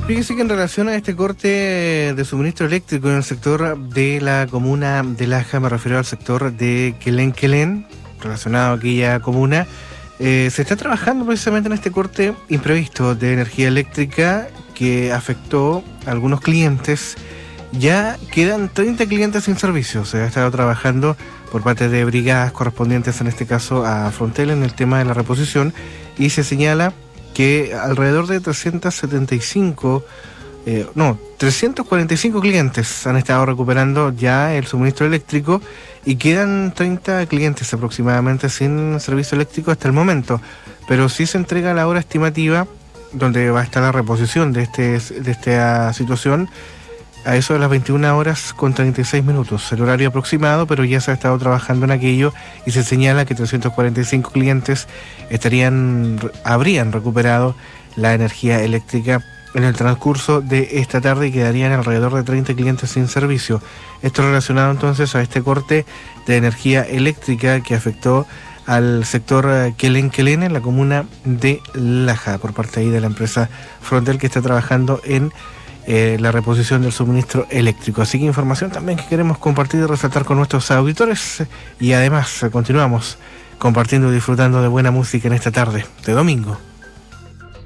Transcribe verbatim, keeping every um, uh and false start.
Fíjese que en relación a este corte de suministro eléctrico en el sector de la comuna de Laja, me refiero al sector de Quelén-Quelén, relacionado a aquella comuna, eh, se está trabajando precisamente en este corte imprevisto de energía eléctrica que afectó a algunos clientes. Ya quedan treinta clientes sin servicio. Se ha estado trabajando por parte de brigadas correspondientes, en este caso a Frontel, en el tema de la reposición, y se señala que alrededor de trescientos setenta y cinco, eh, no, trescientos cuarenta y cinco clientes han estado recuperando ya el suministro eléctrico y quedan treinta clientes aproximadamente sin servicio eléctrico hasta el momento. Pero sí se entrega la hora estimativa donde va a estar la reposición de, este, de esta situación a eso de las veintiuna horas con treinta y seis minutos, el horario aproximado, pero ya se ha estado trabajando en aquello y se señala que trescientos cuarenta y cinco clientes estarían, habrían recuperado la energía eléctrica en el transcurso de esta tarde y quedarían alrededor de treinta clientes sin servicio. Esto relacionado entonces a este corte de energía eléctrica que afectó al sector Quelén-Quelén en la comuna de Laja por parte ahí de la empresa Frontel, que está trabajando en Eh, la reposición del suministro eléctrico. Así que información también que queremos compartir y resaltar con nuestros auditores, y además continuamos compartiendo y disfrutando de buena música en esta tarde de domingo.